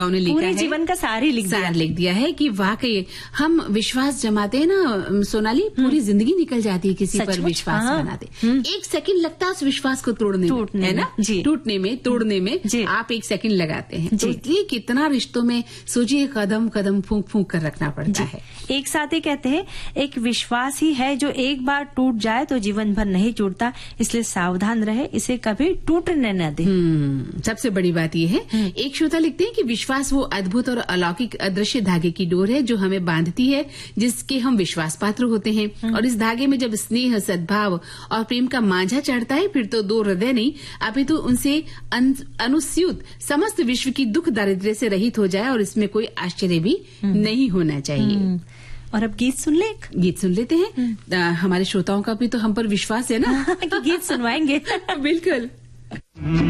उन्होंने लिखा पूरे है, जीवन का सार ही लिख दिया है कि वाकई हम विश्वास जमाते हैं ना सोनाली, पूरी जिंदगी निकल जाती है किसी पर विश्वास बनाते। एक सेकंड लगता है उस विश्वास को तोड़ने में, है ना, टूटने में, तोड़ने में आप एक सेकंड लगाते हैं। तो इसलिए कितना रिश्तों में सोचिए, कदम कदम फूंक फूंक कर रखना पड़ता है। एक साथ ही कहते हैं, एक विश्वास ही है जो एक बार टूट जाए तो जीवन भर नहीं टूटता, इसलिए सावधान रहे, इसे कभी टूटने न दे। सबसे बड़ी बात यह है, एक श्रोता लिखते हैं कि विश्वास वो अद्भुत और अलौकिक अदृश्य धागे की डोर है जो हमें बांधती है, जिसके हम विश्वास पात्र होते हैं। और इस धागे में जब स्नेह, सद्भाव और प्रेम का मांझा चढ़ता है, फिर तो दो हृदय नहीं अपितु उनसे अनुस्यूत समस्त विश्व की दुख दारिद्र्य से रहित हो जाए, और इसमें कोई आश्चर्य भी नहीं होना चाहिए। और अब गीत सुन लेते हैं। हमारे श्रोताओं का भी तो हम पर विश्वास है ना कि गीत सुनवाएंगे। बिल्कुल।